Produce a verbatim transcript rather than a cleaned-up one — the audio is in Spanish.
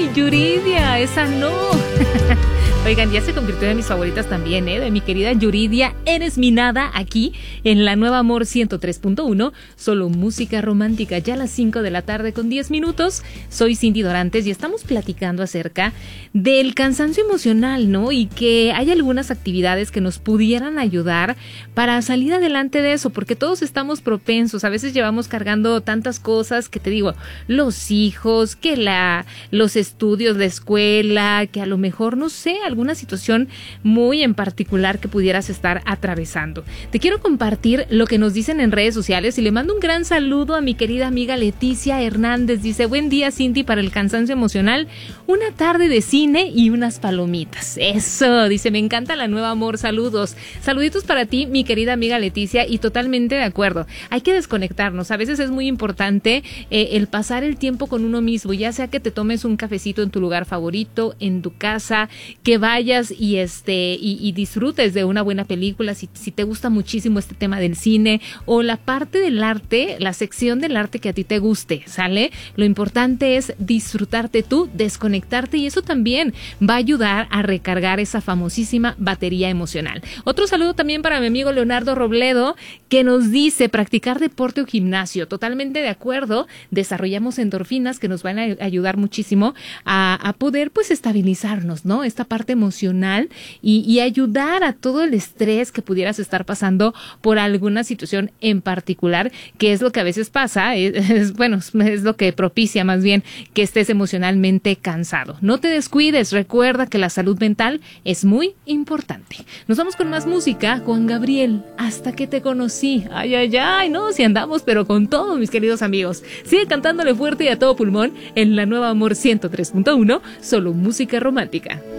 Ay, Yuridia, esa no. Oigan, ya se convirtió en mis favoritas también, ¿eh? De mi querida Yuridia, Eres mi nada, aquí en la Nueva Amor ciento tres punto uno, solo música romántica, ya a las cinco de la tarde con diez minutos. Soy Cindy Dorantes y estamos platicando acerca del cansancio emocional, ¿no? Y que hay algunas actividades que nos pudieran ayudar para salir adelante de eso, porque todos estamos propensos, a veces llevamos cargando tantas cosas que te digo, los hijos, que la, los estudios de escuela, que a lo mejor, no sé, alguna situación muy en particular que pudieras estar atravesando. Te quiero compartir lo que nos dicen en redes sociales y le mando un gran saludo a mi querida amiga Leticia Hernández. Dice, buen día, Cindy, para el cansancio emocional, una tarde de cine y unas palomitas. Eso, dice, me encanta la Nueva Amor, saludos. Saluditos para ti, mi querida amiga Leticia, y totalmente de acuerdo. Hay que desconectarnos. A veces es muy importante eh, el pasar el tiempo con uno mismo, ya sea que te tomes un cafecito en tu lugar favorito, en tu casa, que vayas y este y, y disfrutes de una buena película, si, si te gusta muchísimo este tema del cine o la parte del arte, la sección del arte que a ti te guste, ¿sale? Lo importante es disfrutarte tú, desconectarte, y eso también va a ayudar a recargar esa famosísima batería emocional. Otro saludo también para mi amigo Leonardo Robledo, que nos dice practicar deporte o gimnasio. Totalmente de acuerdo, desarrollamos endorfinas que nos van a ayudar muchísimo a, a poder pues estabilizarnos, ¿no? Esta parte emocional y, y ayudar a todo el estrés que pudieras estar pasando por alguna situación en particular, que es lo que a veces pasa, es, es, bueno, es lo que propicia más bien que estés emocionalmente cansado. No te descuides, recuerda que la salud mental es muy importante. Nos vamos con más música, Juan Gabriel, Hasta que te conocí. Ay, ay, ay, no, si andamos, pero con todos mis queridos amigos. Sigue cantándole fuerte y a todo pulmón en la Nueva Amor ciento tres punto uno, solo música romántica.